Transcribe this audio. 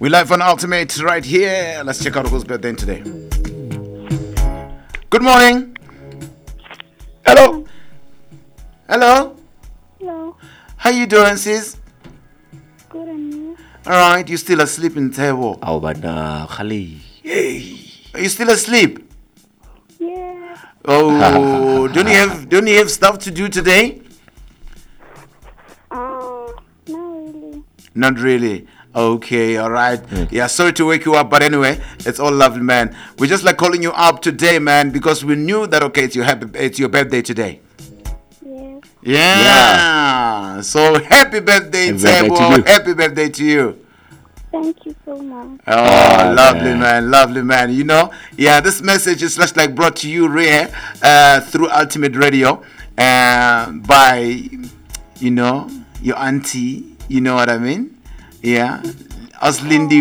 We live on Ultimate right here. Let's check out who's birthday today. Good morning. Hello. Hello. Hello. How you doing, sis? Good and you? All right. You still asleep in the table? Hey. Are you still asleep? Yeah. Oh, don't you have stuff to do today? Not really. Not really. Okay, all right. Yeah, sorry to wake you up, but anyway, it's all lovely, man. We're just like calling you up today, man, because we knew that okay, it's your birthday today. Yes. Yeah. So happy birthday, Happy birthday Tebo. to you. Happy birthday to you. Thank you so much. Oh, lovely, man. lovely, man. You know, yeah, this message is just like brought to you rare through Ultimate Radio by, you know, your auntie. You know what I mean? Yeah. Us Lindy